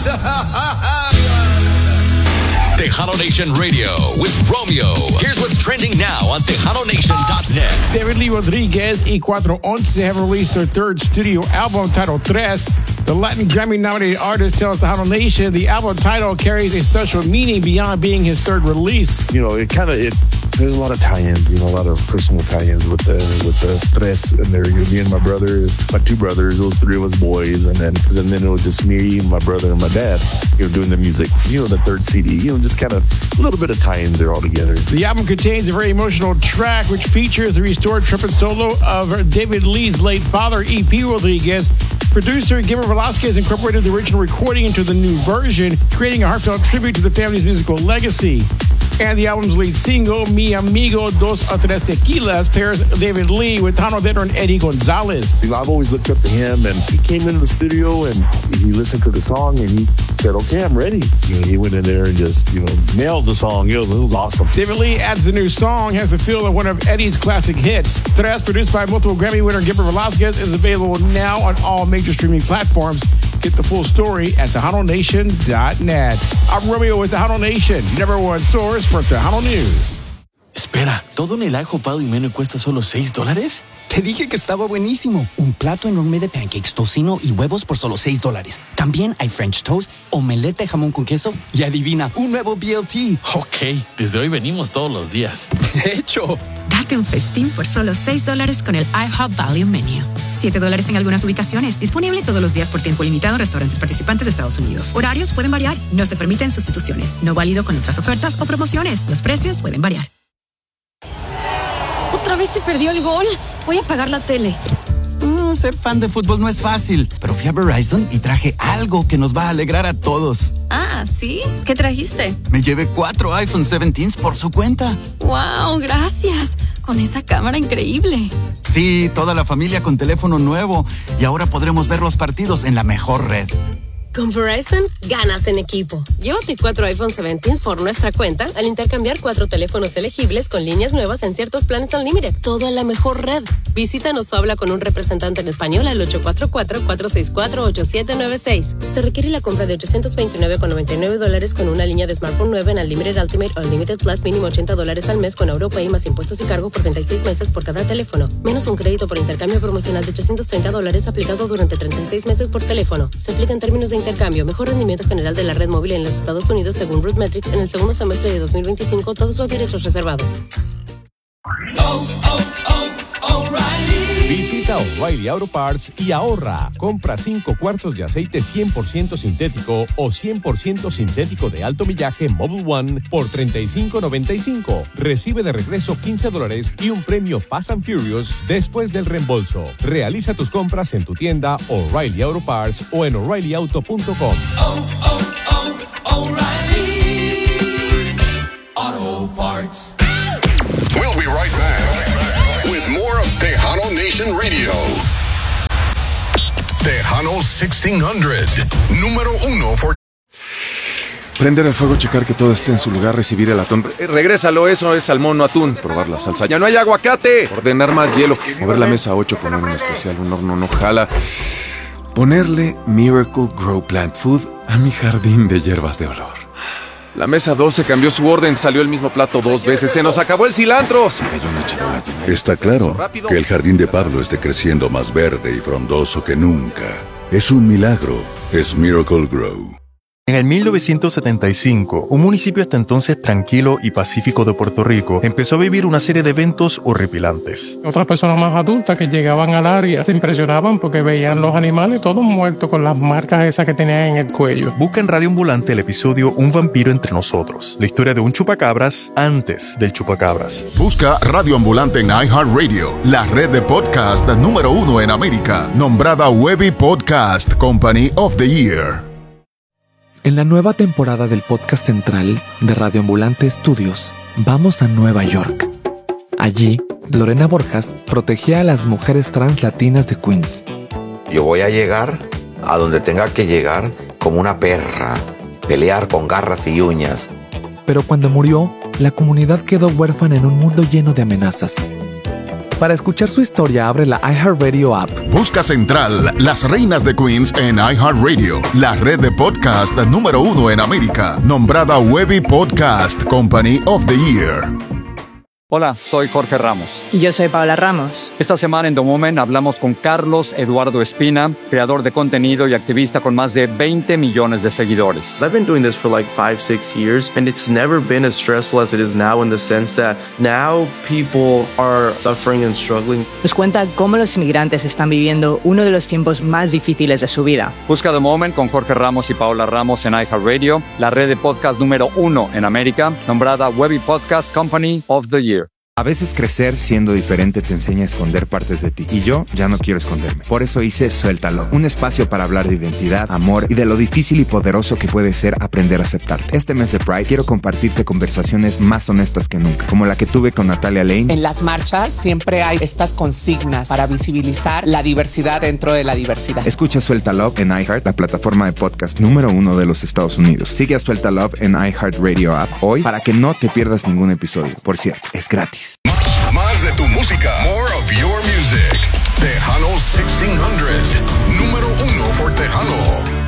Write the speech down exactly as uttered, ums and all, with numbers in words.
Tejano Nation Radio with Romeo. Here's what's trending now on Tejano Nation dot net. David Lee Rodriguez y Cuatro Once have released their third studio album titled Tres. The Latin Grammy-nominated artist tells Tejano Nation the album title carries a special meaning beyond being his third release. You know, it kind of, it there's a lot of tie-ins, you know, a lot of personal tie-ins with the with the Tres, and there, you know, me and my brother, my two brothers, those three of us boys, and then and then it was just me, my brother, and my dad, you know, doing the music. You know, the third C D, you know, just kind of a little bit of tie-ins there all together. The album contains a very emotional track which features the restored trumpet solo of David Lee's late father, E P Rodriguez. Producer Gilbert Velasquez incorporated the original recording into the new version, creating a heartfelt tribute to the family's musical legacy. And the album's lead single, Mi Amigo Dos o Tres Tequilas, pairs David Lee with Tejano veteran Eddie Gonzalez. You know, I've always looked up to him, and he came into the studio and he listened to the song and he said, okay, I'm ready. You know, he went in there and just, you know, nailed the song. It was, it was awesome. David Lee adds the new song, has the feel of one of Eddie's classic hits. Tres, produced by multiple Grammy winner Gilbert Velasquez, is available now on all major streaming platforms. Get the full story at Tejano Nation dot net. I'm Romeo with Tejano Nation, number one source for Tejano News. Espera, ¿todo en el I H O P Value Menu cuesta solo seis dólares? Te dije que estaba buenísimo. Un plato enorme de pancakes, tocino y huevos por solo seis dólares. También hay French toast, omelette de jamón con queso y adivina, un nuevo B L T. Ok, desde hoy venimos todos los días. ¡Hecho! Date un festín por solo seis dólares con el I H O P Value Menu. siete dólares en algunas ubicaciones. Disponible todos los días por tiempo limitado en restaurantes participantes de Estados Unidos. Horarios pueden variar. No se permiten sustituciones. No válido con otras ofertas o promociones. Los precios pueden variar. ¿Otra vez se perdió el gol? Voy a apagar la tele. Mm, ser fan de fútbol no es fácil, pero fui a Verizon y traje algo que nos va a alegrar a todos. Ah, ¿sí? ¿Qué trajiste? Me llevé cuatro iPhone diecisiete por su cuenta. ¡Wow! Gracias. Con esa cámara increíble. Sí, toda la familia con teléfono nuevo. Y ahora podremos ver los partidos en la mejor red. Con Verizon, ganas en equipo. Llévate cuatro iPhone diecisiete por nuestra cuenta al intercambiar cuatro teléfonos elegibles con líneas nuevas en ciertos planes Unlimited. Todo en la mejor red. Visítanos o habla con un representante en español al ocho cuatro cuatro, cuatro seis cuatro, ocho siete nueve seis. Se requiere la compra de ochocientos veintinueve con noventa y nueve dólares con una línea de smartphone nueva en Unlimited Ultimate o Unlimited Plus, mínimo ochenta dólares al mes con AuroPay más impuestos y cargo por treinta y seis meses por cada teléfono. Menos un crédito por intercambio promocional de ochocientos treinta dólares aplicado durante treinta y seis meses por teléfono. Se aplica en términos de intercambio. Mejor rendimiento general de la red móvil en los Estados Unidos según RootMetrics en el segundo semestre de dos mil veinticinco. Todos los derechos reservados. Oh, oh, oh, O'Reilly. Visita O'Reilly Auto Parts y ahorra. Compra cinco cuartos de aceite cien por ciento sintético o cien por ciento sintético de alto millaje Mobil One por treinta y cinco noventa y cinco. Recibe de regreso quince dólares y un premio Fast and Furious después del reembolso. Realiza tus compras en tu tienda O'Reilly Auto Parts o en O'Reilly Auto punto com. Oh, oh, oh, O'Reilly Auto Parts. We'll be right back with more of Tejano Nation Radio. Tejano sixteen hundred, número uno for... Prender el fuego, checar que todo esté en su lugar, recibir el atún. Eh, regrésalo, eso es salmón, no atún. Probar la salsa. ¡Ya no hay aguacate! Ordenar más hielo. Mover la mesa a ocho, poner un especial, un horno no jala. Ponerle Miracle Grow Plant Food a mi jardín de hierbas de olor. La mesa doce cambió su orden, salió el mismo plato dos veces. ¡Se nos acabó el cilantro! Se cayó una charola llena. Está claro que el jardín de Pablo esté creciendo más verde y frondoso que nunca. Es un milagro. Es Miracle Grow. En el mil novecientos setenta y cinco, un municipio hasta entonces tranquilo y pacífico de Puerto Rico empezó a vivir una serie de eventos horripilantes. Otras personas más adultas que llegaban al área se impresionaban porque veían los animales todos muertos con las marcas esas que tenían en el cuello. Busca en Radio Ambulante el episodio Un vampiro entre nosotros, la historia de un chupacabras antes del chupacabras. Busca Radio Ambulante en iHeartRadio, la red de podcast número uno en América, nombrada Webby Podcast Company of the Year. En la nueva temporada del podcast central de Radio Ambulante Studios, vamos a Nueva York. Allí, Lorena Borjas protegía a las mujeres trans latinas de Queens. Yo voy a llegar a donde tenga que llegar como una perra, pelear con garras y uñas. Pero cuando murió, la comunidad quedó huérfana en un mundo lleno de amenazas. Para escuchar su historia, abre la iHeartRadio app. Busca Central, las reinas de Queens en iHeartRadio, la red de podcast número uno en América, nombrada Webby Podcast Company of the Year. Hola, soy Jorge Ramos. Y yo soy Paola Ramos. Esta semana en The Moment hablamos con Carlos Eduardo Espina, creador de contenido y activista con más de veinte millones de seguidores. I've been doing this for like five, six years, and it's never been as stressful as it is now in the sense that now people are suffering and struggling. Nos cuenta cómo los inmigrantes están viviendo uno de los tiempos más difíciles de su vida. Busca The Moment con Jorge Ramos y Paola Ramos en iHeartRadio, la red de podcast número uno en América, nombrada Webby Podcast Company of the Year. A veces crecer siendo diferente te enseña a esconder partes de ti. Y yo ya no quiero esconderme. Por eso hice Suéltalo, un espacio para hablar de identidad, amor y de lo difícil y poderoso que puede ser aprender a aceptarte. Este mes de Pride quiero compartirte conversaciones más honestas que nunca, como la que tuve con Natalia Lane. En las marchas siempre hay estas consignas para visibilizar la diversidad dentro de la diversidad. Escucha Suéltalo en iHeart, la plataforma de podcast número uno de los Estados Unidos. Sigue a Suéltalo en iHeartRadio app hoy para que no te pierdas ningún episodio. Por cierto, es gratis. Más de tu música. More of your music. Tejano sixteen hundred. Número uno for Tejano.